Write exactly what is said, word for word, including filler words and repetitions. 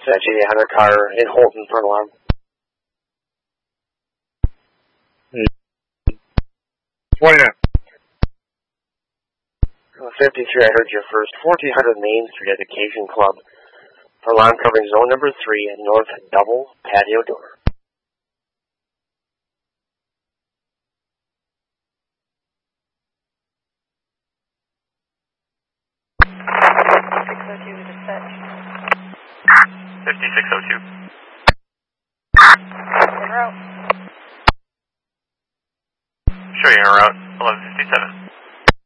dispatch eight hundred car in Holton for an alarm. twenty-nine. fifty-three, I heard you first. fourteen hundred Main Street at the Cajun Club for alarm covering zone number three and north double patio door. fifty-six oh two dispatch. fifty-six oh two. En route. Show you en route, eleven fifty-seven.